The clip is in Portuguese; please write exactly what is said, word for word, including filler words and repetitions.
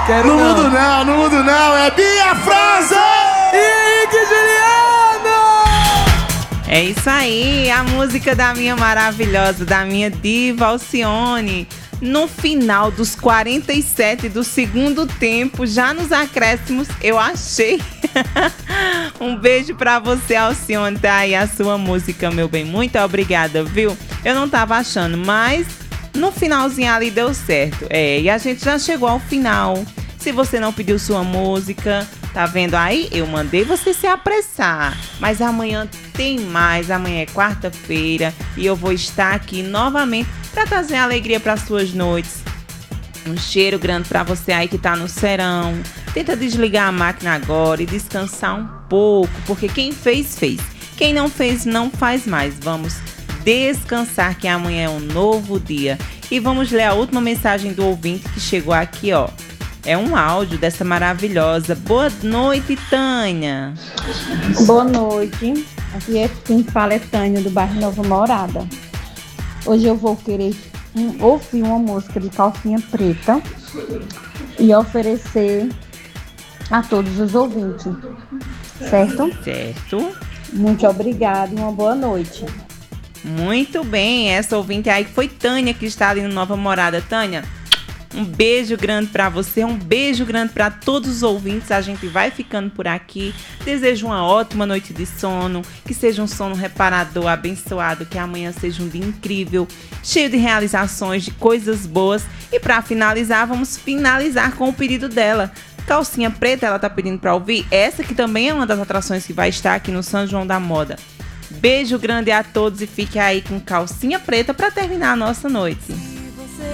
Quero não. Não mudo não, não mudo não. É Bia França! E Henrique Juliano! É isso aí, a música da minha maravilhosa, da minha diva Alcione. No final dos quarenta e sete do segundo tempo, já nos acréscimos, eu achei. Um beijo pra você, Alcione. Tá aí a sua música, meu bem. Muito obrigada, viu? Eu não tava achando, mas no finalzinho ali deu certo. É, e a gente já chegou ao final. Se você não pediu sua música, tá vendo aí? Eu mandei você se apressar. Mas amanhã tem mais. Amanhã é quarta-feira e eu vou estar aqui novamente para trazer alegria para suas noites. Um cheiro grande para você aí que tá no serão. Tenta desligar a máquina agora e descansar um pouco, porque quem fez, fez. Quem não fez, não faz mais. Vamos descansar que amanhã é um novo dia. E vamos ler a última mensagem do ouvinte que chegou aqui, ó. É um áudio dessa maravilhosa. Boa noite, Tânia. Boa noite. Aqui é quem fala é Tânia, do bairro Nova Morada. Hoje eu vou querer um, ouvir uma música de Calcinha Preta e oferecer a todos os ouvintes. Certo? Certo. Muito obrigada e uma boa noite. Muito bem. Essa ouvinte aí foi Tânia, que está ali no Nova Morada. Tânia, um beijo grande para você, um beijo grande para todos os ouvintes. A gente vai ficando por aqui. Desejo uma ótima noite de sono, que seja um sono reparador, abençoado, que amanhã seja um dia incrível, cheio de realizações, de coisas boas. E para finalizar, vamos finalizar com o pedido dela. Calcinha Preta, ela tá pedindo para ouvir. Essa que também é uma das atrações que vai estar aqui no São João da Moda. Beijo grande a todos e fique aí com Calcinha Preta para terminar a nossa noite.